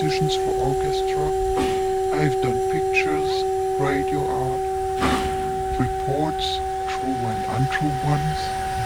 compositions for orchestra. I've done pictures, radio art, reports, true and untrue ones.